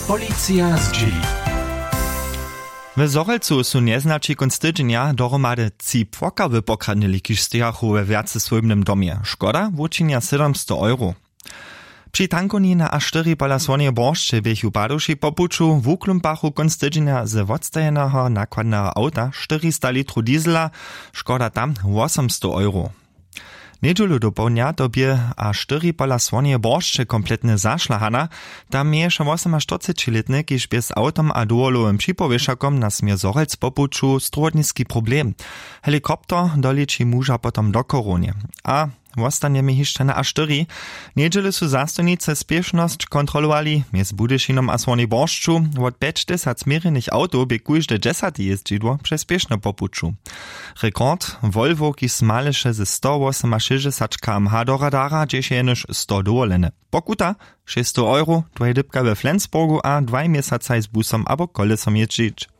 Policja z dzieli. W Zorelcu su nieznači konc tydźenia dohromady 3 płoka wypokradnili, kiž stejachu we wjace swojbnym domie. Škoda wučinia 700 €. Při tankoni na A4 pola Słonie Boršče běchu paduši po puču w uklumpachu konc tydźenia z odstajeného nakładného auta 400 litrów diesela, škoda tam 800 €. Nedźelu do południa dobie A4 pola Słonie Boršče kompletnie zašlahana, tam jeszcze 48-letny, kiž bez autom a duolowym připowieszakom na smjer Zorelc popuču strudniski problem. Helikopter doliči muža potom do koronie. A ostaniemy jeszcze na A4. Nedźelu su zastojnice spieszność kontrolowali między Budyszynom a Słonie Boršču. Od 50 zmierenych autow by kujde 10 jeździdło przez spieszne popuczu. Rekord Volvo, ki smaleše ze 168 km/h do radara, dzieje jenoż 100 dowolene. Pokuta 600 €, dwaj dybka we Flensburgu a 2 miesiące z busom albo kolesom jeździć.